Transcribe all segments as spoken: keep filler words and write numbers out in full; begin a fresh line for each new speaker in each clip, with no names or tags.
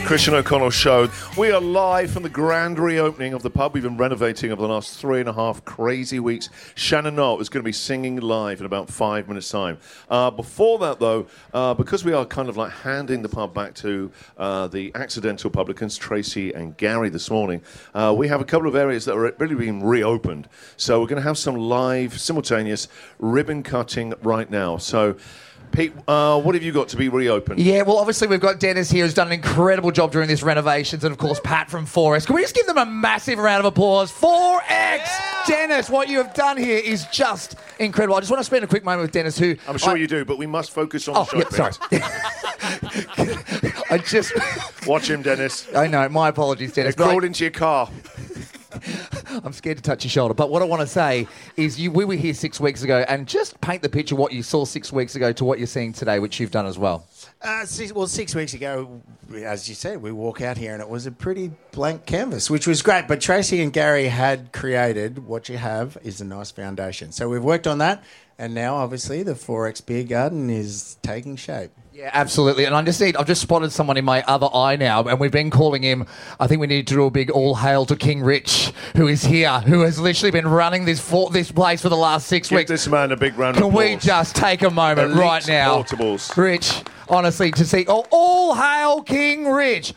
Christian O'Connell Show. We are live from the grand reopening of the pub we've been renovating over the last three and a half crazy weeks. Shannon Knoll is going to be singing live in about five minutes' time. Uh, before that, though, uh, because we are kind of like handing the pub back to uh, the accidental publicans, Tracy and Gary, this morning, uh, we have a couple of areas that are really being reopened. So we're going to have some live, simultaneous ribbon cutting right now. So, Pete, uh, what have you got to be reopened?
Yeah, well, obviously we've got Dennis here who's done an incredible job during this renovations, and of course Pat from four X. Can we just give them a massive round of applause? four X! Yeah! Dennis, what you have done here is just incredible. I just want to spend a quick moment with Dennis, who...
I'm sure
I,
you do, but we must focus on
oh,
the show.
Yeah, sorry. I just...
Watch him, Dennis.
I know, my apologies, Dennis.
They crawled I... into your car.
I'm scared to touch your shoulder. But what I want to say is you, we were here six weeks ago, and just paint the picture what you saw six weeks ago to what you're seeing today, which you've done as well.
Uh, six, well, six weeks ago, as you said, we walk out here and it was a pretty blank canvas, which was great. But Tracy and Gary had created what you have is a nice foundation. So we've worked on that, and now obviously the four X Beer Garden is taking shape.
Yeah, absolutely. And I just need, I've just spotted someone in my other eye now, and we've been calling him, I think we need to do a big all hail to King Rich, who is here, who has literally been running this for, this place for the last six
Give
weeks.
this man a big round
Can
of applause.
we just take a moment
Elite
right now?
Portables.
Rich, honestly, to see, oh, all hail King Rich.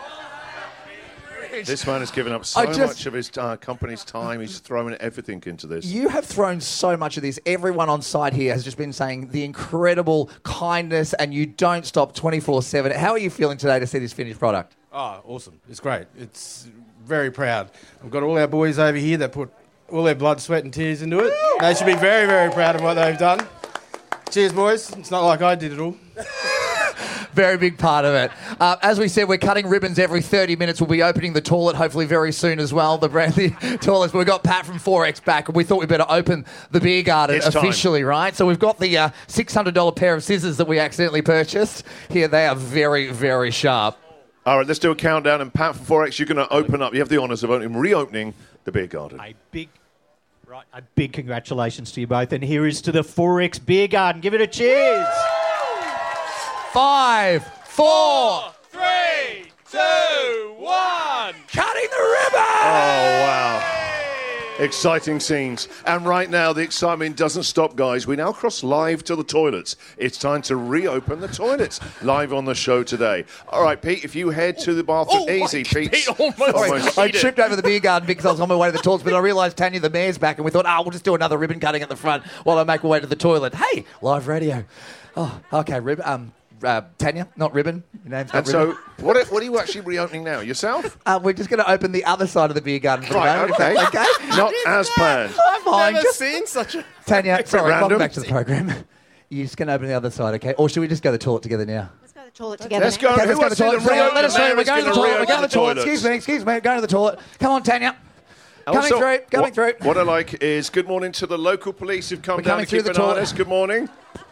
This man has given up so
just,
much of his uh, company's time. He's throwing everything into this.
You have thrown so much of this. Everyone on site here has just been saying the incredible kindness, and you don't stop twenty-four seven. How are you feeling today to see this finished product?
Oh, awesome. It's great. It's very proud. I've got all our boys over here that put all their blood, sweat and tears into it. They should be very, very proud of what they've done. Cheers, boys. It's not like I did it all.
Very big part of it. Uh, as we said, we're cutting ribbons every thirty minutes. We'll be opening the toilet hopefully very soon as well, the brand new toilets. But we've got Pat from four X back, and we thought we'd better open the beer garden
it's
officially,
time.
right? So we've got the uh, six hundred dollars pair of scissors that we accidentally purchased. Here, they are very, very sharp.
All right, let's do a countdown. And Pat from four X, you're going to open up. You have the honours of opening, reopening the beer garden.
A big... Right, a big congratulations to you both. And here is to the four X Beer Garden. Give it a cheers.
Five, four,
three, two, one.
Cutting the ribbon!
Oh, wow. Exciting scenes. And right now, the excitement doesn't stop, guys. We now cross live to the toilets. It's time to reopen the toilets live on the show today. All right, Pete, if you head to the bathroom.
Oh,
Easy, Pete.
Pete almost,
almost
I tripped over the beer garden because I was on my way to the toilets, but I realised Tanya, the mayor's back, and we thought, oh, we'll just do another ribbon cutting at the front while I make my way to the toilet. Hey, live radio. Oh, okay, ribbon. Um, Uh, Tanya, not Ribbon. Your name's not
And
Ribbon.
so, what are, what are you actually reopening now? Yourself?
Uh, we're just going to open the other side of the beer garden for
Right,
a moment,
okay.
if that's okay?
Not as planned.
I'm fine.
Never
Just,
seen such a...
Tanya, sorry,
random.
welcome back to the program. You're just going to open the other side, okay? Or should we just go to the toilet together now?
Let's go to the toilet together.
Let's go.
Okay,
Who
let's go to
wants
the toilet.
to reopen
Let us
the
know. We're
mayor's
going to the
gonna
toilet. We're going to the toilet.
toilets?
Excuse me, excuse me. Going to the toilet. Come on, Tanya. Coming
Also,
through, coming
what,
through.
What I like is good morning to the local police who've come
We're
down
coming
to keep
through
an
the
eye on
toilet.
us. Good morning.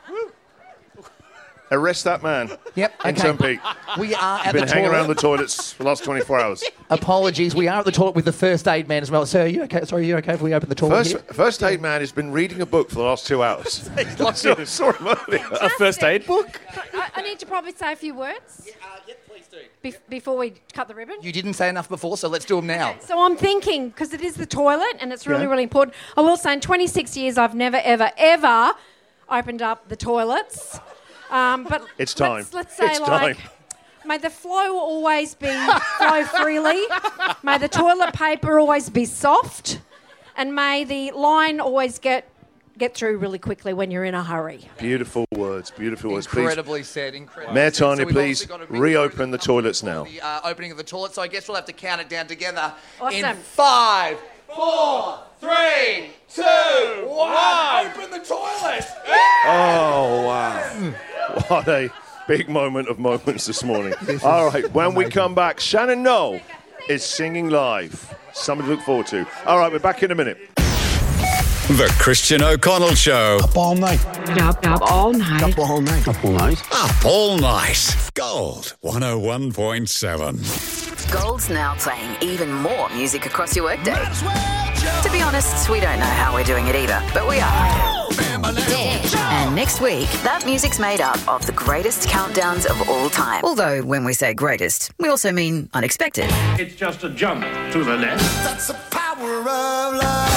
Arrest that man.
Yep, okay.
Intern Pete.
We are at
Been
the
hanging
toilet.
around the toilets for the last twenty-four hours.
Apologies. We are at the toilet with the first aid man as well. Sir, are you okay? Sorry, are you okay if we open the toilet
First,
here?
first aid man has been reading a book for the last two hours. I saw, saw him earlier.
A first aid book?
I, I need to probably say a few words
Yeah, uh, yeah, please do.
bef- before we cut the ribbon.
You didn't say enough before, so let's do them now.
So I'm thinking, because it is the toilet and it's really,
Yeah.
really important. I will say in twenty-six years I've never, ever, ever opened up the toilets. Um, but
It's time.
Let's, let's say
It's
like,
time.
may the flow always be flow freely. May the toilet paper always be soft, and may the line always get get through really quickly when you're in a hurry.
Beautiful words, beautiful words. Please,
Incredibly said, incredibly
Mayor
said.
Tanya,
we've
please
obviously got a big
reopen the
process
toilets
for
now.
The uh, opening of the toilet, so I guess we'll have to count it down together. In
Awesome.
five, four, three, two, one. Open the toilet!
Oh, wow. What a big moment of moments this morning. All right, when we come back, Shannon Knoll is singing live. Something to look forward to. All right, we're back in a minute.
The Christian O'Connell Show.
Up all night.
Up, up all night.
Up all night. Up all night.
Up all night. Gold one oh one point seven.
Gold's now playing even more music across your workday. To be honest, we don't know how we're doing it either, but we are. And next week, that music's made up of the greatest countdowns of all time. Although, when we say greatest, we also mean unexpected.
It's just a jump to the left.
That's the power of love.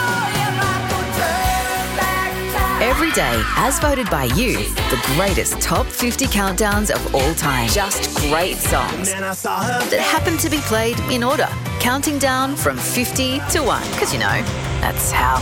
Every day, as voted by you, the greatest top fifty countdowns of all time. Just great songs that happen to be played in order, counting down from fifty to one. Because, you know, that's how